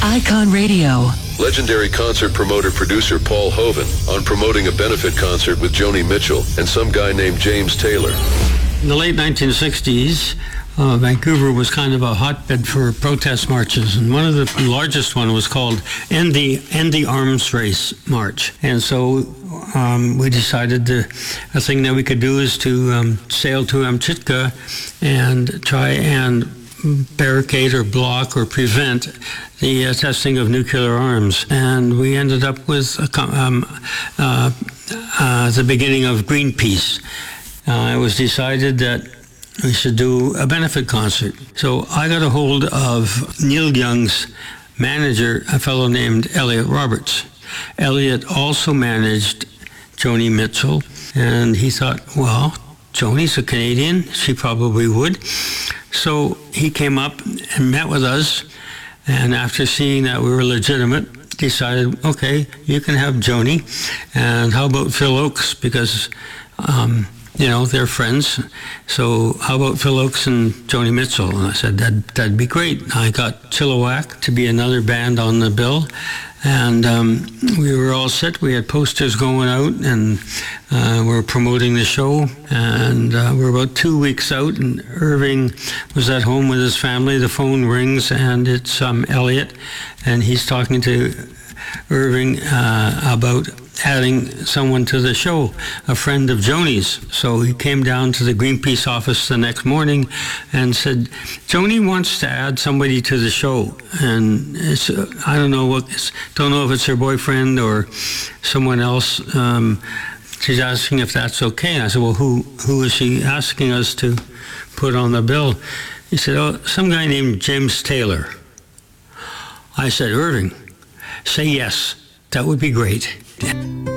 Icon Radio. Legendary concert promoter-producer Paul Hovan on promoting a benefit concert with Joni Mitchell and some guy named James Taylor. In the late 1960s, Vancouver was kind of a hotbed for protest marches, and one of the largest one was called End the Arms Race March. And so we decided a thing that we could do is to sail to Amchitka and try and barricade or block or prevent the testing of nuclear arms. And we ended up with the beginning of Greenpeace. It was decided that we should do a benefit concert. So I got a hold of Neil Young's manager, a fellow named Elliot Roberts. Elliot also managed Joni Mitchell, and he thought, well, Joni's a Canadian, she probably would. So he came up and met with us, and after seeing that we were legitimate, decided, okay, you can have Joni, and how about Phil Oakes, because they're friends. So how about Phil Oakes and Joni Mitchell? And I said, that'd be great. I got Chilliwack to be another band on the bill. And we were all set. We had posters going out, and we were promoting the show. And we're about 2 weeks out, and Irving was at home with his family. The phone rings, and it's Elliot. And he's talking to Irving about adding someone to the show, a friend of Joni's. So he came down to the Greenpeace office the next morning and said, Joni wants to add somebody to the show, and I don't know if it's her boyfriend or someone else. She's asking if that's okay. And I said, well, who is she asking us to put on the bill? He said, oh, some guy named James Taylor. I said, Irving, say yes. That would be great.